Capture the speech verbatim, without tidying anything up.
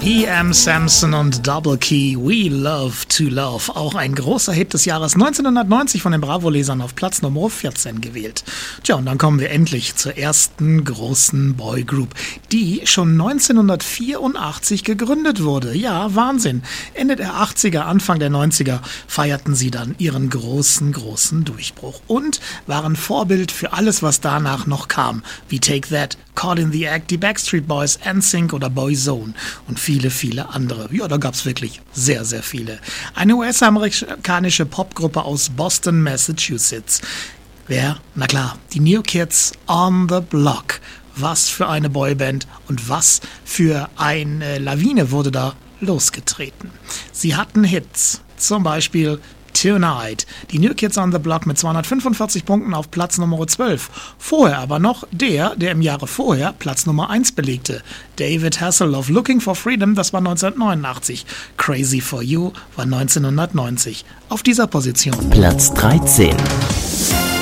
E M. Samson und Double Key, We Love to Love. Auch ein großer Hit des Jahres neunzehnhundertneunzig von den Bravo-Lesern auf Platz Nummer vierzehn gewählt. Tja, und dann kommen wir endlich zur ersten großen Boygroup, die schon neunzehnhundertvierundachtzig gegründet wurde. Ja, Wahnsinn. Ende der achtziger, Anfang der neunziger feierten sie dann ihren großen, großen Durchbruch und waren Vorbild für alles, was danach noch kam, wie Take That, Caught in the Act, die Backstreet Boys, N Sync oder Boyzone und viele, viele andere. Ja, da gab's wirklich sehr, sehr viele. Eine U S-amerikanische Popgruppe aus Boston, Massachusetts. Wer? Na klar, die New Kids on the Block. Was für eine Boyband und was für eine Lawine wurde da losgetreten. Sie hatten Hits, zum Beispiel Tonight. Die New Kids on the Block mit zweihundertfünfundvierzig Punkten auf Platz Nummer zwölf. Vorher aber noch der, der im Jahre vorher Platz Nummer eins belegte. David Hasselhoff, Looking for Freedom, das war neunzehnhundertneunundachtzig. Crazy for You war neunzehnhundertneunzig. Auf dieser Position Platz dreizehn.